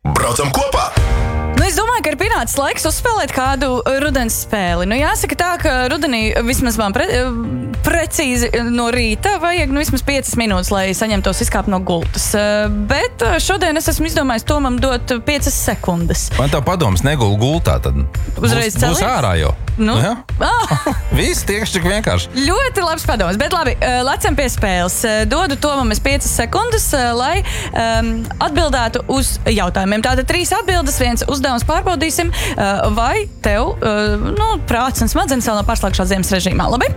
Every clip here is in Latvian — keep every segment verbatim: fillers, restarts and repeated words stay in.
Braucam kopā! Nu, es domāju, ka ir pienācis laiks uzspēlēt kādu rudens spēli. Nu, jāsaka tā, ka rudenī vismaz man pre, precīzi no rīta vajag nu, vismaz piecas minūtes, lai saņemtos izkāpt no gultas. Bet šodien es esmu izdomājis Tomam dot piecas sekundes. Man tā padoms negul gultā, tad Uzreiz būs, būs ārā jau. Nu? Nu, jā? Ah! Viss tieši tik vienkārši. Ļoti labs padoms, bet labi, lecam pie spēles. Dodu Tomam es piecas sekundes, lai um, atbildētu uz jautājumiem. Tātad trīs atbildes, viens uzdevums pārbaudīsim, uh, vai tev uh, nu, prāts un smadzenes vēl nav pārslēgšās ziemas režīmā. Labi?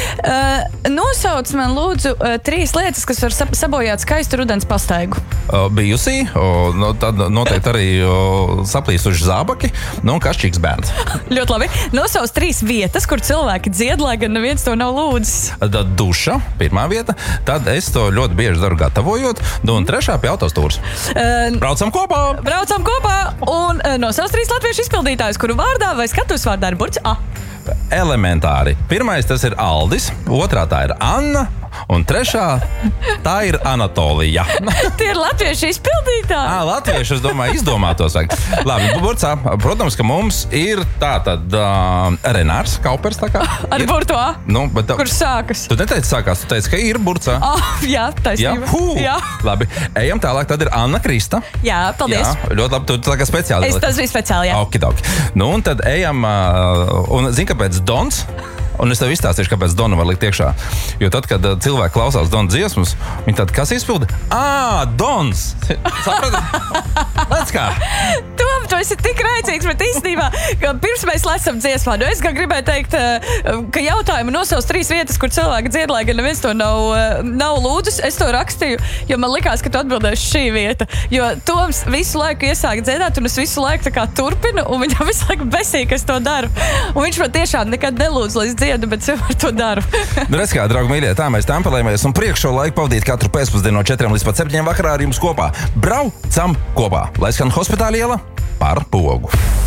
Uh, nosauc man lūdzu uh, trīs lietas, kas var sab- sabojāt skaistu rudens pastaigu. O, bijusī, o, no, tad noteikti arī o, saplīsuši zābaki, nu un kašķīgs bērns. Ļoti labi. Nosauc trīs vietas, kur cilvēki dzied, lai gan neviens to nav lūdzis. Tad duša, pirmā vieta, tad es to ļoti bieži daru gatavojot, nu un trešā pie autostūras. Uh, Braucam kopā! Braucam kopā un uh, nosauc trīs latviešu izpildītājus, kuru vārdā vai skatuves vārdā ir burts A. Elementāri. Pirmais tas ir Aldis, otrā tā ir Anna, un trešā tā ir Anatolija. Tie ir latviešu izpildītāji. Ā, latvieši, es domāju, izdomātos vajag. Labi, burts A. Protams, ka mums ir tātad uh, Renārs Kaupers, tā kā. Ar ir. burtu A. Nu, bet, Kurš sākas? Tu neteici sākās, tu teici, ka ir burts A. Ah, jā, Jā, taisnība. hū. Jā, Labi, ejam tālāk, tad ir Anna Krista. jā, paldies. Jā, ļoti labi, tu tā kā speciāli. Es tas bija speciāli, jā. Okidoki. Nu, un tad ejam, uh, un zini, kāpēc Dons? Un es tev izstāstīšu, kāpēc Donu var likt iekšā. Jo tad, kad uh, cilvēki klausās Donu dziesmas, viņi tad, kas izpilda? Ā, Dons! Saprati? Lēc kā? Tom, tu esi tik raicīgs, bet īstenībā, ka pirms mēs lasam dziesmā, nu es gan gribēju teikt, uh, ka jautājumu nosauc trīs vietas, kur cilvēki dzied, lai gan neviens to nav, uh, nav lūdzis. Es to rakstīju, jo man likās, ka tu atbildēsi šī vieta. Jo Toms visu laiku iesāk dziedāt, un es visu laiku tā kā turpinu, un viņam visu laiku besīja, ka es to daru. Un viņš man tiešām nekad nelūdz, lai es dziedu, bet es to daru. Nu, redz kā, draugi mīļie, tā mēs tampelējamies un priekš šo laiku pavadīt katru pēcpusdienu no četriem līdz pat septiņiem vakarā ar jums kopā. Braucam kopā, lai skan Hospitāla iela par pogu.